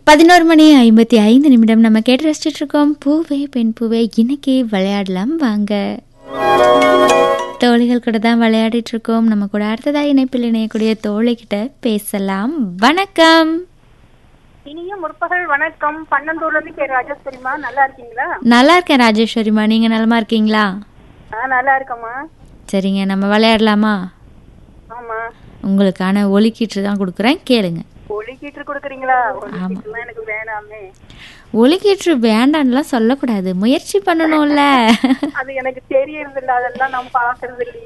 11:55 நம்ம கேட்டு ரசிச்சுட்டு இருக்கோம். பூவே பெண் பூவே, இன்னைக்கு விளையாடலாம் வாங்க. தோழிகள் கூட தான் விளையாடிட்டு இருக்கோம். நம்ம கூட அடுத்ததா இணைப்பில் இணையக்கூடிய தோழி கிட்ட பேசலாம். வணக்கம். இனிய முற்பகல் வணக்கம். பன்னந்தூர்ல இருந்து கே ராஜேஸ்வரிமா, நல்லா இருக்கீங்களா? நல்லா இருக்கேன் ராஜேஸ்வரிமா, நீங்க நலமா இருக்கீங்களா? நல்லா இருக்கம்மா. சரிங்க, நம்ம விளையாடலாமா? ஆமா. உங்களுக்கான ஒலிக்கீற்று தான் கொடுக்குறேன், கேளுங்க. ஒலிக்கீற்று கொடுக்குறீங்களா? ஒலிக்கீற்றுலாம் எனக்கு வேணாமே. ஒலிக்கீற்று வேண்டான்லாம் சொல்லக்கூடாது, முயற்சி பண்ணணும்ல. அது எனக்கு தெரியறது இல்ல, அதெல்லாம் நம்ம பாக்குறது இல்லையே.